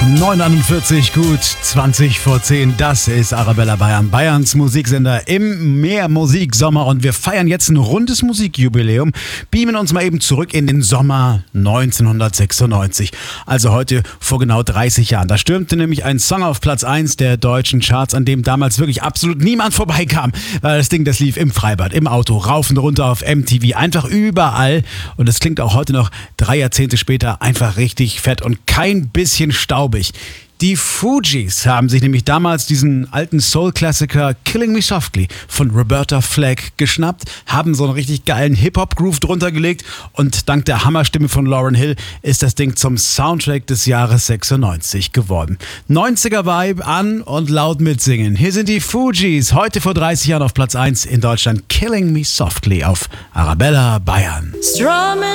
9:41, gut 20 vor 10, das ist Arabella Bayern, Bayerns Musiksender im Mehrmusiksommer und wir feiern jetzt ein rundes Musikjubiläum, beamen uns mal eben zurück in den Sommer 1996, also heute vor genau 30 Jahren. Da stürmte nämlich ein Song auf Platz 1 der deutschen Charts, an dem damals wirklich absolut niemand vorbeikam, weil das Ding, das lief im Freibad, im Auto, rauf und runter auf MTV, einfach überall und es klingt auch heute noch 3 Jahrzehnte später einfach richtig fett und kein bisschen staubig. Die Fugees haben sich nämlich damals diesen alten Soul-Klassiker Killing Me Softly von Roberta Flack geschnappt, haben so einen richtig geilen Hip-Hop-Groove drunter gelegt und dank der Hammerstimme von Lauryn Hill ist das Ding zum Soundtrack des Jahres 96 geworden. 90er-Vibe an und laut mitsingen. Hier sind die Fugees, heute vor 30 Jahren auf Platz 1 in Deutschland. Killing Me Softly auf Arabella Bayern.